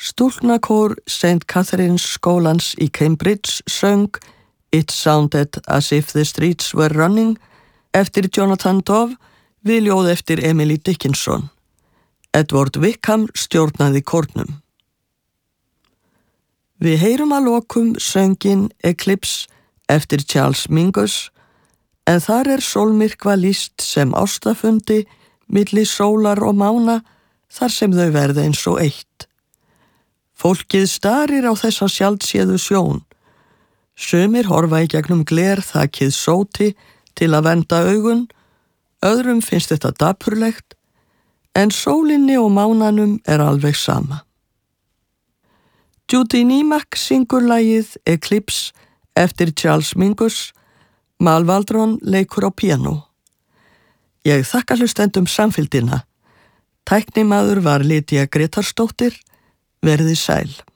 Stúlknakór St. Catherine's skólans í Cambridge söng It Sounded as if the streets were running eftir Jonathan Dove við ljóð eftir Emily Dickinson. Edward Wickham stjórnaði kórnum. Við heyrum að lokum sönginn Eclipse eftir Charles Mingus, en þar sólmyrkva lýst sem ástafundi milli sólar og mána þar sem þau verða eins og eitt. Fólkið starir á þessa sjaldséðu sjón. Sumir horfa í gegnum glerþakið sóti til að vernda augun, öðrum finnst þetta dapurlegt, en sólinni og mánanum alveg sama. Judy Niemak syngur lagið Eclipse eftir Charles Mingus, Mal Waldron leikur á píanó. Ég þakka hlustendum samfylgdina. Tæknimaður var Lydia Gretarsdóttir, verið sæl.